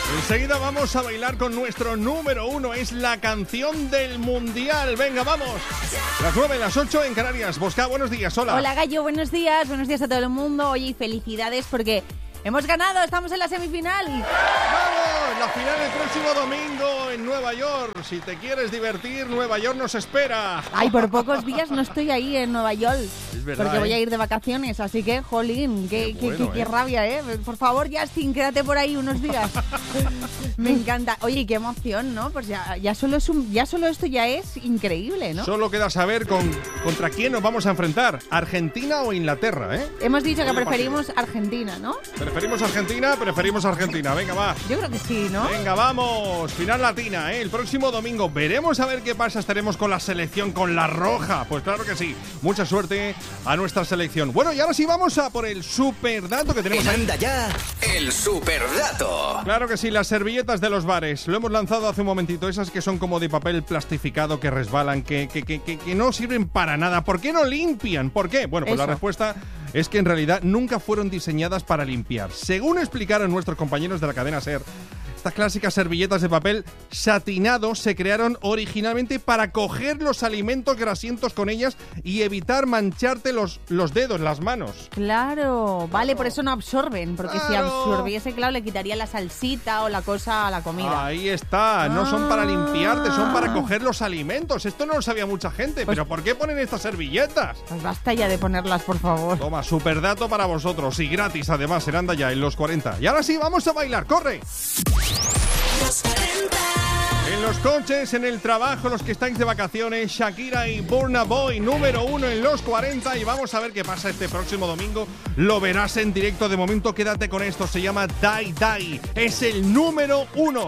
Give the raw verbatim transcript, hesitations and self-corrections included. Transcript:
Enseguida vamos a bailar con nuestro número uno. Es la canción del mundial. Venga, vamos. Las nueve, las ocho en Canarias. Bosca, buenos días. Hola. Hola, Gallo. Buenos días. Buenos días a todo el mundo. Oye, felicidades porque hemos ganado. Estamos en la semifinal. ¡Vamos! La final el próximo domingo en Nueva York. Si te quieres divertir, Nueva York nos espera. Ay, por pocos días no estoy ahí en Nueva York. Es verdad, porque voy ¿eh? a ir de vacaciones, así que, jolín, qué, Qué qué, bueno, qué, qué ¿eh? rabia, ¿eh? Por favor, Justin, quédate por ahí unos días. Me encanta. Oye, qué emoción, ¿no? Pues ya, ya, solo es un, ya solo esto ya es increíble, ¿no? Solo queda saber con, contra quién nos vamos a enfrentar. ¿Argentina o Inglaterra, eh? Hemos dicho que preferimos Argentina, ¿no? ¿Preferimos Argentina? Preferimos Argentina. Venga, va. Yo creo que sí, ¿no? Venga, vamos. Final latina, ¿eh? El próximo domingo veremos a ver qué pasa. Estaremos con la selección, con la roja. Pues claro que sí. Mucha suerte a nuestra selección. Bueno, y ahora sí vamos a por el superdato que tenemos ahí. Anda ya, el superdato. Claro que sí, las servilletas de los bares. Lo hemos lanzado hace un momentito. Esas que son como de papel plastificado, que resbalan, que, que, que, que, que no sirven para nada. ¿Por qué no limpian? ¿Por qué? Bueno, pues Eso. la respuesta es que en realidad nunca fueron diseñadas para limpiar. Según explicaron nuestros compañeros de la cadena SER, estas clásicas servilletas de papel satinado se crearon originalmente para coger los alimentos grasientos con ellas y evitar mancharte los, los dedos, las manos. Claro, vale, por eso no absorben, porque si Claro. absorbiese, claro, le quitaría la salsita o la cosa a la comida. Ahí está, no son para limpiarte, son para coger los alimentos. Esto no lo sabía mucha gente, Pues- pero ¿por qué ponen estas servilletas? Pues basta ya de ponerlas, por favor. Toma, superdato para vosotros y gratis además en Anda Ya en los cuarenta. Y ahora sí, vamos a bailar, corre. En los coches, en el trabajo, los que estáis de vacaciones, Shakira y Burna Boy, número uno en los cuarenta. Y vamos a ver qué pasa este próximo domingo. Lo verás en directo. De momento, quédate con esto. Se llama Die Die. Es el número uno.